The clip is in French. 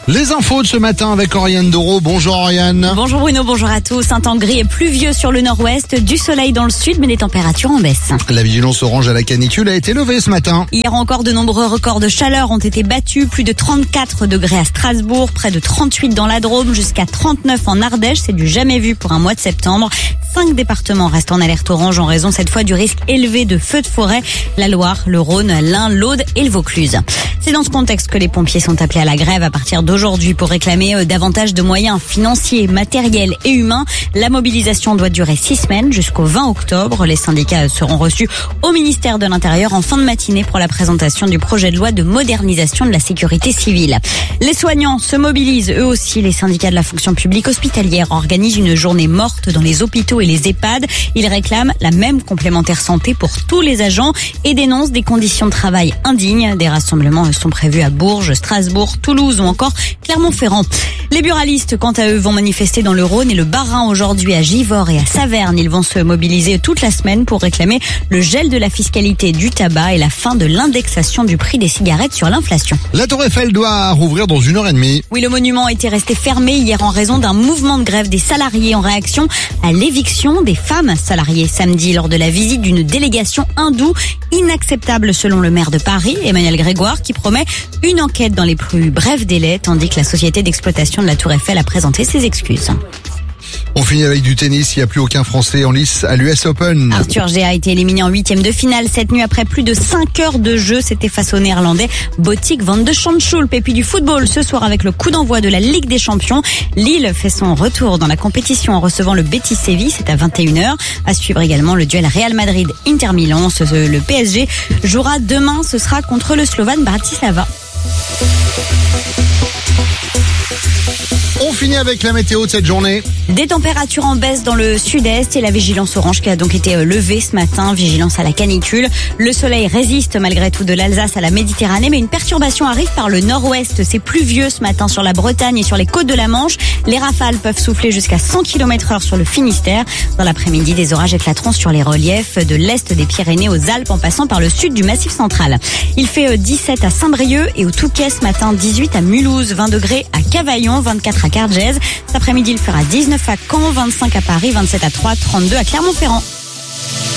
Les infos de ce matin avec Oriane Doro. Bonjour Oriane. Bonjour Bruno, bonjour à tous. Un temps gris et pluvieux sur le nord-ouest, du soleil dans le sud, mais des températures en baisse. La vigilance orange à la canicule a été levée ce matin. Hier encore, de nombreux records de chaleur ont été battus. Plus de 34 degrés à Strasbourg, près de 38 dans la Drôme, jusqu'à 39 en Ardèche. C'est du jamais vu pour un mois de septembre. 5 départements restent en alerte orange en raison cette fois du risque élevé de feux de forêt. La Loire, le Rhône, l'Ain, l'Aude et le Vaucluse. C'est dans ce contexte que les pompiers sont appelés à la grève à partir d'aujourd'hui pour réclamer davantage de moyens financiers, matériels et humains. La mobilisation doit durer 6 semaines jusqu'au 20 octobre. Les syndicats seront reçus au ministère de l'Intérieur en fin de matinée pour la présentation du projet de loi de modernisation de la sécurité civile. Les soignants se mobilisent eux aussi. Les syndicats de la fonction publique hospitalière organisent une journée morte dans les hôpitaux et les EHPAD. Ils réclament la même complémentaire santé pour tous les agents et dénoncent des conditions de travail indignes. Des rassemblements sont prévus à Bourges, Strasbourg, Toulouse ou encore Clermont-Ferrand. Les buralistes, quant à eux, vont manifester dans le Rhône et le Bas-Rhin aujourd'hui à Givors et à Saverne. Ils vont se mobiliser toute la semaine pour réclamer le gel de la fiscalité du tabac et la fin de l'indexation du prix des cigarettes sur l'inflation. La Tour Eiffel doit rouvrir dans 1h30. Oui, le monument était resté fermé hier en raison d'un mouvement de grève des salariés en réaction à l'éviction des femmes salariées samedi lors de la visite d'une délégation hindoue. Inacceptable selon le maire de Paris, Emmanuel Grégoire, qui promet une enquête dans les plus brefs délais, tandis que la société d'exploitation de la Tour Eiffel a présenté ses excuses. On finit avec du tennis. Il n'y a plus aucun Français en lice à l'US Open. Arthur Gea a été éliminé en 8e de finale cette nuit après plus de 5 heures de jeu. C'était face au Néerlandais Botic van de Schansschulp. Et puis du football ce soir avec le coup d'envoi de la Ligue des Champions. Lille fait son retour dans la compétition en recevant le Betis Séville. C'est à 21h. À suivre également le duel Real Madrid-Inter Milan. Le PSG jouera demain. Ce sera contre le Slovane Bratislava. On finit avec la météo de cette journée. Des températures en baisse dans le sud-est et la vigilance orange qui a donc été levée ce matin. Vigilance à la canicule. Le soleil résiste malgré tout de l'Alsace à la Méditerranée, mais une perturbation arrive par le nord-ouest. C'est pluvieux ce matin sur la Bretagne et sur les côtes de la Manche. Les rafales peuvent souffler jusqu'à 100 km/h sur le Finistère. Dans l'après-midi, des orages éclateront sur les reliefs de l'est des Pyrénées aux Alpes en passant par le sud du Massif central. Il fait 17 à Saint-Brieuc et au Touquet ce matin, 18 à Mulhouse, 20 degrés à Cavaillon, 24 à Cargèse. Cet après-midi, il fera 19 à Caen, 25 à Paris, 27 à Troyes, 32 à Clermont-Ferrand.